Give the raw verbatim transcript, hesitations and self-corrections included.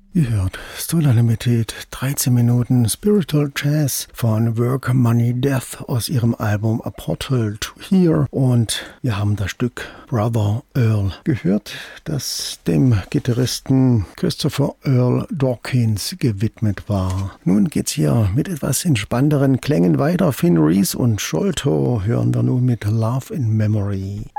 Ihr hört Solar Limited, dreizehn Minuten Spiritual Jazz von Work, Money, Death aus ihrem Album A Portal to Here. Und wir haben das Stück Brother Earl gehört, das dem Gitarristen Christopher Earl Dawkins gewidmet war. Nun geht's hier mit etwas entspannteren Klängen weiter. Finn Reese und Sholto hören wir nun mit Love in Memory.